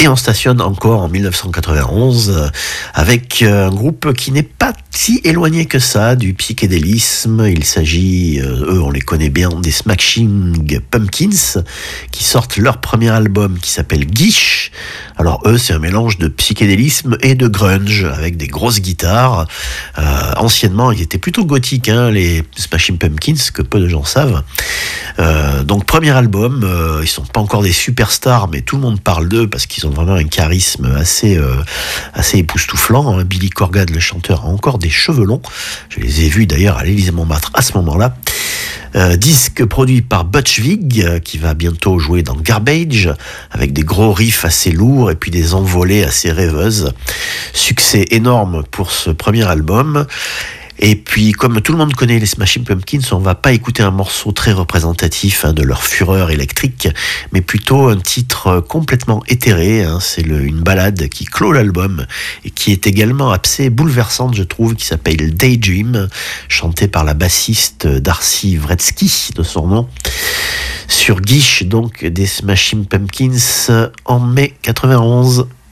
Et on stationne encore en 1991 avec un groupe qui n'est pas si éloigné que ça du psychédélisme. Il s'agit, eux on les connaît bien, des Smashing Pumpkins qui sortent leur premier album qui s'appelle Gish. Alors eux c'est un mélange de psychédélisme et de grunge avec des grosses guitares. Anciennement ils étaient plutôt gothiques, les Smashing Pumpkins, que peu de gens savent. Donc premier album, ils sont pas encore des superstars mais tout le monde parle d'eux parce qu'ils ont vraiment un charisme assez époustouflant. Billy Corgan, le chanteur, a encore des cheveux longs. Je les ai vus d'ailleurs à l'Élysée-Montmartre à ce moment-là. Disque produit par Butch Vig, qui va bientôt jouer dans Garbage, avec des gros riffs assez lourds et puis des envolées assez rêveuses. Succès énorme pour ce premier album. Et puis, comme tout le monde connaît les Smashing Pumpkins, on va pas écouter un morceau très représentatif de leur fureur électrique, mais plutôt un titre complètement éthéré. C'est une ballade qui clôt l'album et qui est également assez bouleversante, je trouve, qui s'appelle Daydream, chantée par la bassiste Darcy Wretzky, de son nom, sur Gish, donc des Smashing Pumpkins en mai 91.